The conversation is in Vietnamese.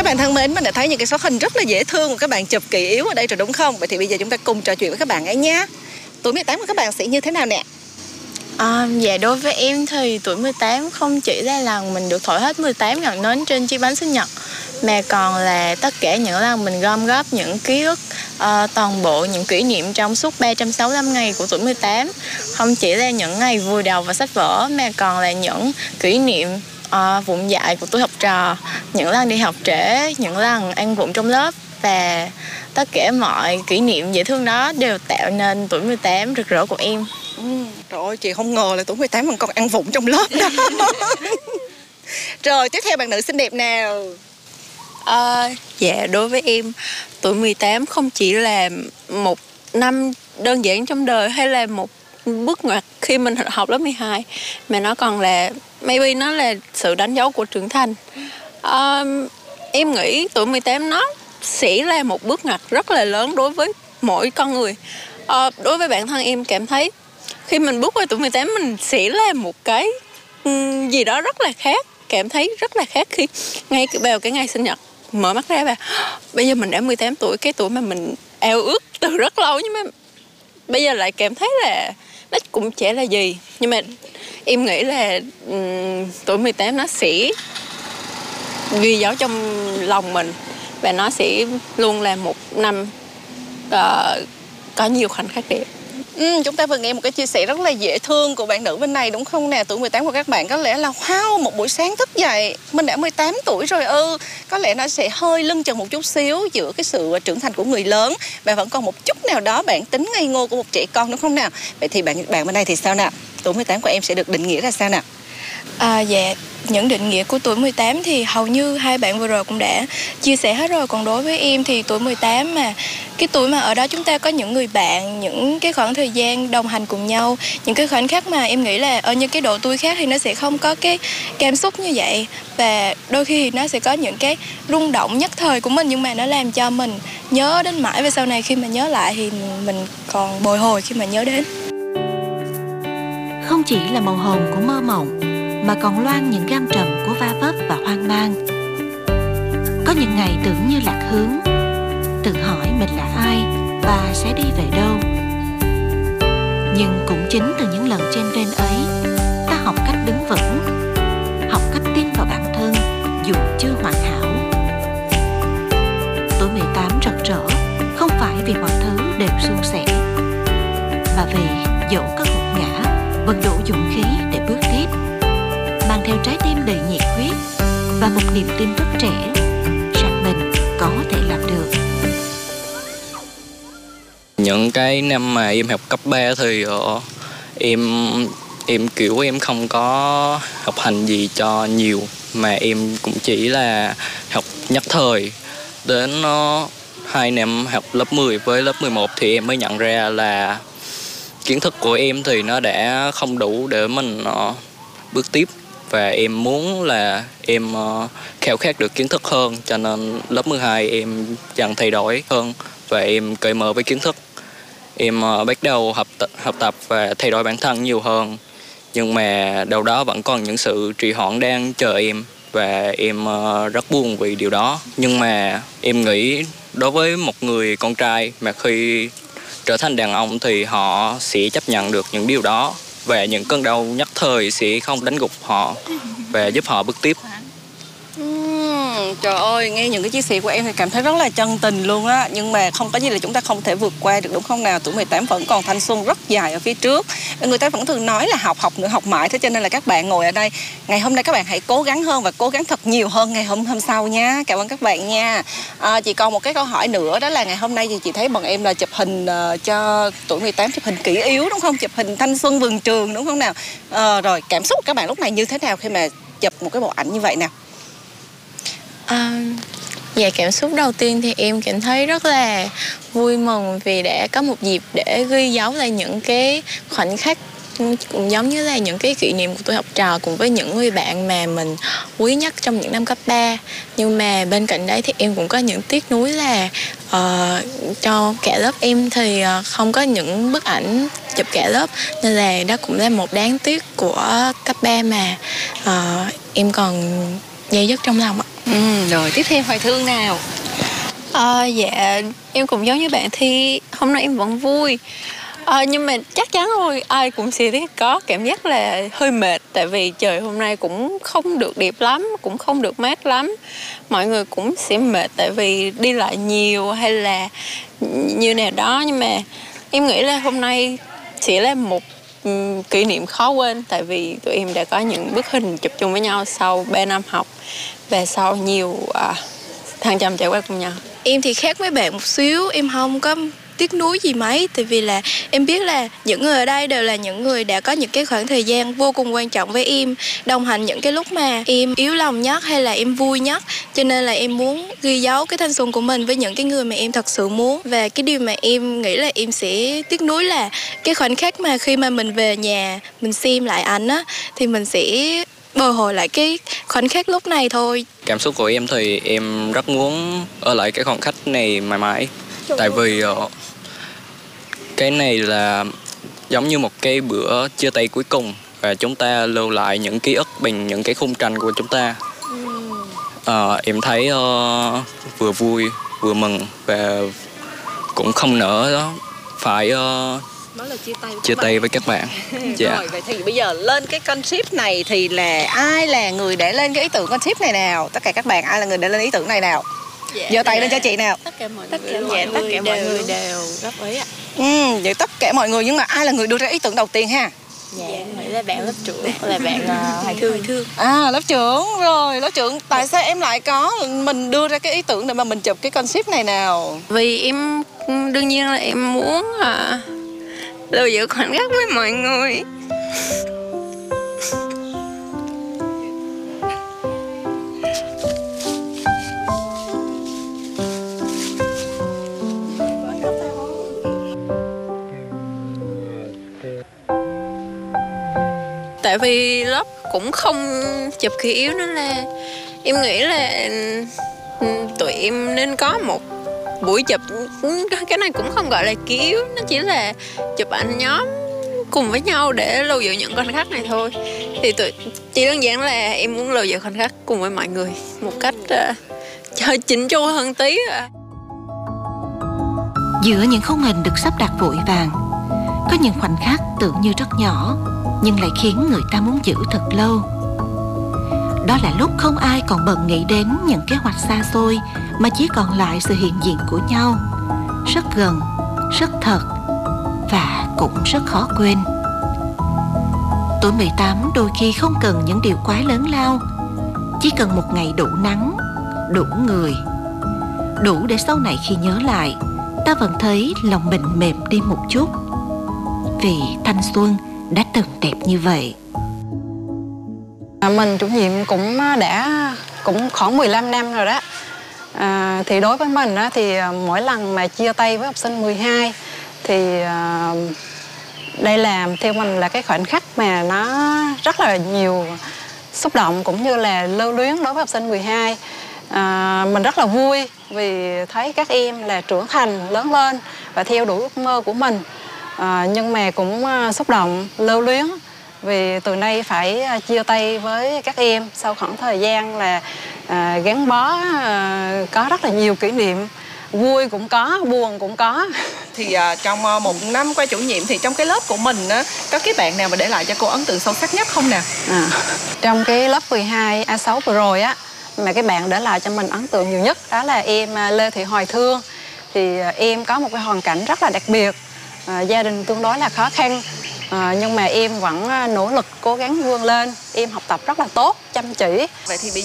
bạn thân mến, mình đã thấy những cái số hình rất là dễ thương của các bạn chụp kỷ yếu ở đây rồi đúng không? Vậy thì bây giờ chúng ta cùng trò chuyện với các bạn ấy nhé. Tuổi 18 của các bạn sẽ như thế nào nè? Dạ đối với em thì tuổi 18 không chỉ là lần mình được thổi hết 18 ngọn nến trên chiếc bánh sinh nhật, mà còn là tất cả những lần mình gom góp những ký ức, toàn bộ những kỷ niệm trong suốt 365 ngày của tuổi 18. Không chỉ là những ngày vùi đầu vào sách vở, mà còn là những kỷ niệm vụng dại của tuổi học trò, những lần đi học trễ, những lần ăn vụng trong lớp, và tất cả mọi kỷ niệm dễ thương đó đều tạo nên tuổi 18 rực rỡ của em. Trời ơi, chị không ngờ là tuổi 18 mình còn ăn vụng trong lớp đó. Rồi, tiếp theo bạn nữ xinh đẹp nào? Dạ, đối với em, tuổi 18 không chỉ là một năm đơn giản trong đời hay là một bước ngoặt khi mình học lớp 12, mà nó còn là, maybe nó là sự đánh dấu của trưởng thành. Em nghĩ tuổi 18 nó sẽ là một bước ngoặt rất là lớn đối với mỗi con người. Đối với bản thân em cảm thấy khi mình bước qua tuổi 18 mình sẽ là một cái gì đó rất là khác. Cảm thấy rất là khác khi ngay vào cái ngày sinh nhật mở mắt ra và bây giờ mình đã 18 tuổi, cái tuổi mà mình ao ước từ rất lâu, nhưng mà bây giờ lại cảm thấy là nó cũng chả là gì. Nhưng mà em nghĩ là tuổi 18 nó sẽ ghi dấu trong lòng mình, và nó sẽ luôn là một năm có nhiều khoảnh khắc đẹp. Chúng ta vừa nghe một cái chia sẻ rất là dễ thương của bạn nữ bên này đúng không nè? Tuổi 18 của các bạn có lẽ là wow, một buổi sáng thức dậy mình đã 18 tuổi rồi có lẽ nó sẽ hơi lưng chừng một chút xíu giữa cái sự trưởng thành của người lớn, và vẫn còn một chút nào đó bản tính ngây ngô của một trẻ con đúng không nào? Vậy thì bạn bên đây thì sao nào? Tuổi 18 của em sẽ được định nghĩa ra sao nào? Dạ, những định nghĩa của tuổi 18 thì hầu như hai bạn vừa rồi cũng đã chia sẻ hết rồi. Còn đối với em thì tuổi 18 mà cái tuổi mà ở đó chúng ta có những người bạn, những cái khoảng thời gian đồng hành cùng nhau, những cái khoảnh khắc mà em nghĩ là ở những cái độ tuổi khác thì nó sẽ không có cái cảm xúc như vậy. Và đôi khi thì nó sẽ có những cái rung động nhất thời của mình, nhưng mà nó làm cho mình nhớ đến mãi về sau này. Khi mà nhớ lại thì mình còn bồi hồi khi mà nhớ đến. Không chỉ là màu hồng của mơ mộng, mà còn loang những gam trầm của va vấp và hoang mang. Có những ngày tưởng như lạc hướng, tự hỏi mình là ai và sẽ đi về đâu. Nhưng cũng chính từ những lần trên ven ấy, ta học cách đứng vững, học cách tin vào bản thân dù chưa hoàn hảo. Tuổi 18 rực rỡ không phải vì mọi thứ đều suôn sẻ, mà vì dẫu có gục ngã vẫn đủ dũng khí để bước tiếp, mang theo trái tim đầy nhiệt huyết và một niềm tin rất trẻ rằng mình có thể làm được. Những cái năm mà em học cấp 3 thì em kiểu em không có học hành gì cho nhiều, mà em cũng chỉ là học nhất thời. Đến 2 năm học lớp 10 với lớp 11 thì em mới nhận ra là kiến thức của em thì nó đã không đủ để mình bước tiếp, và em muốn là em khao khát được kiến thức hơn, cho nên lớp 12 em dần thay đổi hơn và em cởi mở với kiến thức. Em bắt đầu học tập và thay đổi bản thân nhiều hơn, nhưng mà đâu đó vẫn còn những sự trì hoãn đang chờ em, và em rất buồn vì điều đó. Nhưng mà em nghĩ đối với một người con trai mà khi trở thành đàn ông thì họ sẽ chấp nhận được những điều đó, và những cơn đau nhất thời sẽ không đánh gục họ và giúp họ bước tiếp. Trời ơi, nghe những cái chia sẻ của em thì cảm thấy rất là chân tình luôn á. Nhưng mà không có gì là chúng ta không thể vượt qua được đúng không nào? Tuổi 18 vẫn còn thanh xuân rất dài ở phía trước. Người ta vẫn thường nói là học nữa, học mãi. Thế cho nên là các bạn ngồi ở đây ngày hôm nay các bạn hãy cố gắng hơn và cố gắng thật nhiều hơn ngày hôm sau nha. Cảm ơn các bạn nha. Chị còn một cái câu hỏi nữa, đó là ngày hôm nay thì chị thấy bọn em là chụp hình cho tuổi 18, chụp hình kỷ yếu đúng không? Chụp hình thanh xuân vườn trường đúng không nào? Rồi cảm xúc của các bạn lúc này như thế nào khi mà chụp một cái bộ ảnh như vậy nào? Dạ, cảm xúc đầu tiên thì em cảm thấy rất là vui mừng vì đã có một dịp để ghi dấu lại những cái khoảnh khắc, cũng giống như là những cái kỷ niệm của tuổi học trò cùng với những người bạn mà mình quý nhất trong những năm cấp 3. Nhưng mà bên cạnh đấy thì em cũng có những tiếc nuối là cho cả lớp em thì không có những bức ảnh chụp cả lớp, nên là đó cũng là một đáng tiếc của cấp 3 mà em còn dây dứt trong lòng ạ. Rồi tiếp theo Hoài Thương nào. Dạ, em cũng giống như bạn Thi, hôm nay em vẫn vui. Nhưng mà chắc chắn rồi, ai cũng sẽ có cảm giác là hơi mệt. Tại vì trời hôm nay cũng không được đẹp lắm, cũng không được mát lắm. Mọi người cũng sẽ mệt tại vì đi lại nhiều hay là như nào đó. Nhưng mà em nghĩ là hôm nay sẽ là một kỷ niệm khó quên. Tại vì tụi em đã có những bức hình chụp chung với nhau sau 3 năm học và sau nhiều thăng trầm trải qua cùng nhau. Em thì khác với bạn một xíu, em không có tiếc nuối gì mấy. Tại vì là em biết là những người ở đây đều là những người đã có những cái khoảng thời gian vô cùng quan trọng với em, đồng hành những cái lúc mà em yếu lòng nhất hay là em vui nhất. Cho nên là em muốn ghi dấu cái thanh xuân của mình với những cái người mà em thật sự muốn. Và cái điều mà em nghĩ là em sẽ tiếc nuối là cái khoảnh khắc mà khi mà mình về nhà mình xem lại ảnh á, thì mình sẽ bồi hồi lại cái khoảnh khắc lúc này thôi. Cảm xúc của em thì em rất muốn ở lại cái khoảnh khắc này mãi mãi. Tại vì cái này là giống như một cái bữa chia tay cuối cùng và chúng ta lưu lại những ký ức bằng những cái khung tranh của chúng ta. Em thấy vừa vui vừa mừng và cũng không nỡ phải Nói là chia tay với các bạn. Dạ. Rồi, vậy thì bây giờ lên cái concept này thì là ai là người để lên cái ý tưởng concept này nào? Tất cả các bạn ai là người để lên ý tưởng này nào? Giơ tay lên cho chị nào. Tất cả mọi người đều góp ý ạ. Vậy tất cả mọi người, nhưng mà ai là người đưa ra ý tưởng đầu tiên ha? Dạ, em nghĩ là bạn lớp trưởng là bạn Hoài Thương. Lớp trưởng. Rồi, lớp trưởng, tại sao em lại có mình đưa ra cái ý tưởng để mà mình chụp cái concept này nào? Vì em đương nhiên là em muốn lưu giữ khoảnh khắc với mọi người. Tại vì lớp cũng không chụp kỷ yếu nên là em nghĩ là tụi em nên có một buổi chụp. Cái này cũng không gọi là kỷ yếu, nó chỉ là chụp ảnh nhóm cùng với nhau để lưu giữ những khoảnh khắc này thôi. Thì chỉ đơn giản là em muốn lưu giữ khoảnh khắc cùng với mọi người một cách hơi chỉnh chu hơn tí. Giữa những khung hình được sắp đặt vội vàng, có những khoảnh khắc tưởng như rất nhỏ nhưng lại khiến người ta muốn giữ thật lâu. Đó là lúc không ai còn bận nghĩ đến những kế hoạch xa xôi, mà chỉ còn lại sự hiện diện của nhau, rất gần, rất thật và cũng rất khó quên. Tuổi 18 đôi khi không cần những điều quá lớn lao, chỉ cần một ngày đủ nắng, đủ người, đủ để sau này khi nhớ lại, ta vẫn thấy lòng mình mềm đi một chút, vì thanh xuân đã từng đẹp như vậy. Mình chủ nhiệm cũng khoảng 15 năm rồi đó. Thì đối với mình á, thì mỗi lần mà chia tay với học sinh 12 thì đây là theo mình là cái khoảnh khắc mà nó rất là nhiều xúc động cũng như là lưu luyến đối với học sinh 12. Mình rất là vui vì thấy các em là trưởng thành, lớn lên và theo đuổi ước mơ của mình. Nhưng mà cũng xúc động, lưu luyến vì từ nay phải chia tay với các em sau khoảng thời gian là gắn bó, có rất là nhiều kỷ niệm, vui cũng có, buồn cũng có. Thì trong một năm qua chủ nhiệm thì trong cái lớp của mình á, có cái bạn nào mà để lại cho cô ấn tượng sâu sắc nhất không nè? Trong cái lớp 12 A6 vừa rồi á, mà cái bạn để lại cho mình ấn tượng nhiều nhất đó là em Lê Thị Hoài Thương. Thì em có một cái hoàn cảnh rất là đặc biệt, gia đình tương đối là khó khăn, nhưng mà em vẫn nỗ lực cố gắng vươn lên. Em học tập rất là tốt, chăm chỉ. Vậy thì bây